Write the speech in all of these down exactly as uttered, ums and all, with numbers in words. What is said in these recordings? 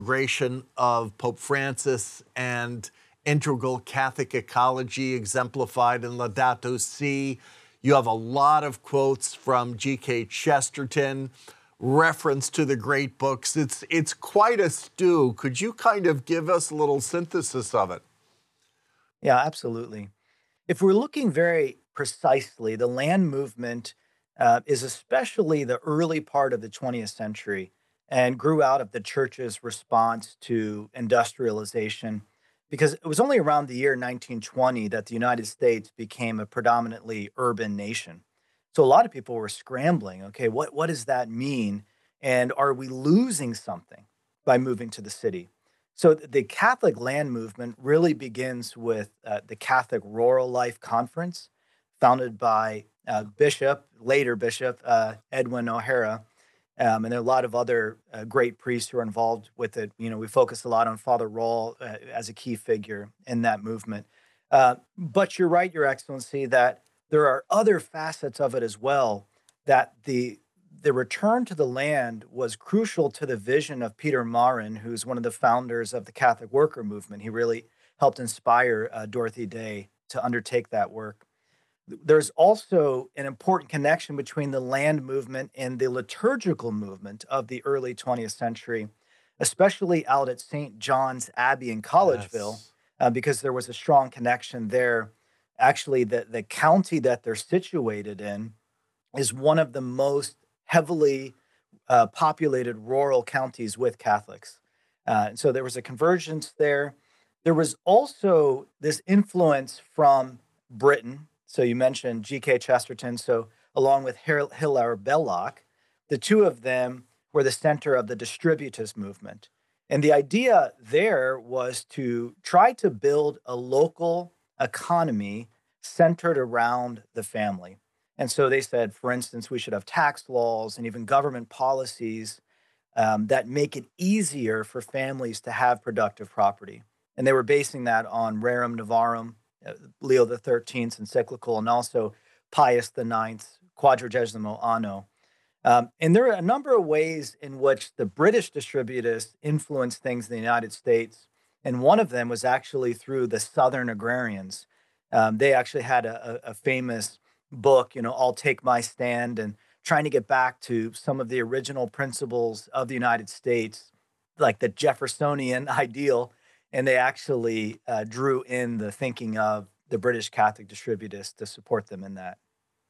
integration of Pope Francis and integral Catholic ecology exemplified in Laudato Si. You have a lot of quotes from G K Chesterton, reference to the great books. It's, it's quite a stew. Could you kind of give us a little synthesis of it? Yeah, absolutely. If we're looking very precisely, the land movement uh, is especially the early part of the twentieth century and grew out of the church's response to industrialization because it was only around the year nineteen twenty that the United States became a predominantly urban nation. So a lot of people were scrambling. Okay, what, what does that mean? And are we losing something by moving to the city? So th- the Catholic land movement really begins with uh, the Catholic Rural Life Conference, founded by uh, Bishop, later Bishop uh, Edwin O'Hara, um, and there are a lot of other uh, great priests who are involved with it. You know, we focus a lot on Father Rawle uh, as a key figure in that movement. Uh, but you're right, Your Excellency, that there are other facets of it as well. That the the return to the land was crucial to the vision of Peter Marin, who's one of the founders of the Catholic Worker Movement. He really helped inspire uh, Dorothy Day to undertake that work. There's also an important connection between the land movement and the liturgical movement of the early twentieth century, especially out at Saint John's Abbey in Collegeville, Yes. uh, because there was a strong connection there. Actually, the, the county that they're situated in is one of the most heavily uh, populated rural counties with Catholics. Uh, and so there was a convergence there. There was also this influence from Britain. So you mentioned G K. Chesterton. So along with Hil- Hilaire Belloc, the two of them were the center of the distributist movement. And the idea there was to try to build a local economy centered around the family. And so they said, for instance, we should have tax laws and even government policies um, that make it easier for families to have productive property. And they were basing that on Rerum Novarum, uh, Leo the thirteenth's encyclical, and also Pius the Ninth's Quadragesimo Anno. Um, and there are a number of ways in which the British distributists influenced things in the United States. And one of them was actually through the Southern agrarians. Um, they actually had a, a a famous book, you know, I'll Take My Stand, and trying to get back to some of the original principles of the United States, like the Jeffersonian ideal. And they actually uh, drew in the thinking of the British Catholic distributists to support them in that.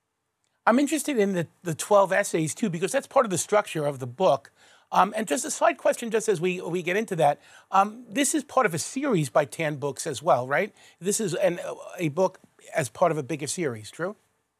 I'm interested in the, the twelve essays too, because that's part of the structure of the book. Um, and just a side question, just as we, we get into that, um, this is part of a series by Tan Books as well, right? This is an, a book as part of a bigger series, true?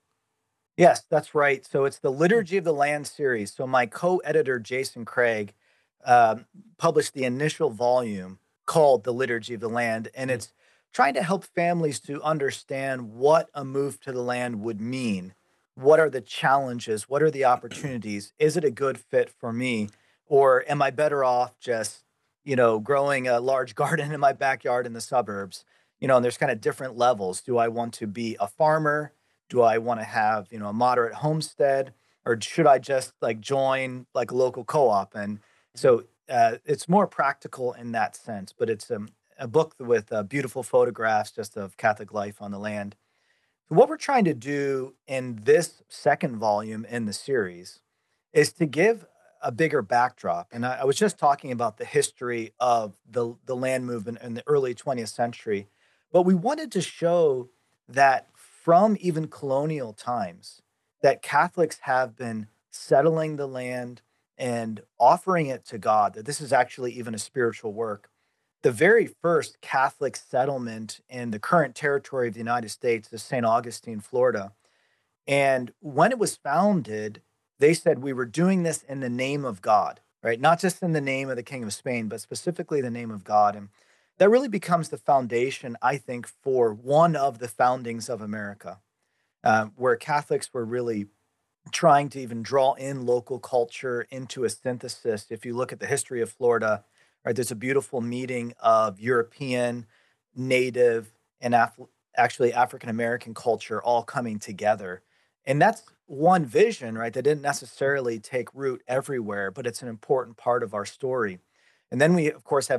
Yes, that's right. So it's the Liturgy of the Land series. So my co-editor Jason Craig um, published the initial volume called The Liturgy of the Land, and Mm. it's trying to help families to understand what a move to the land would mean. What are the challenges? What are the opportunities? Is it a good fit for me, or am I better off just, you know, growing a large garden in my backyard in the suburbs? You know, and there's kind of different levels. Do I want to be a farmer? Do I want to have, you know, a moderate homestead, or should I just like join like a local co-op? And so uh, it's more practical in that sense, but it's um, a book with uh, beautiful photographs just of Catholic life on the land. So what we're trying to do in this second volume in the series is to give a bigger backdrop. And I, I was just talking about the history of the, the land movement in the early twentieth century, but we wanted to show that from even colonial times, that Catholics have been settling the land and offering it to God, that this is actually even a spiritual work. The very first Catholic settlement in the current territory of the United States is Saint Augustine, Florida. And when it was founded, they said we were doing this in the name of God, right? Not just in the name of the King of Spain, but specifically the name of God. And that really becomes the foundation, I think, for one of the foundings of America, uh, where Catholics were really trying to even draw in local culture into a synthesis. If you look at the history of Florida, right, there's a beautiful meeting of European, Native, and Af- actually African American culture all coming together. And that's one vision, right, that didn't necessarily take root everywhere, but it's an important part of our story. And then we, of course, have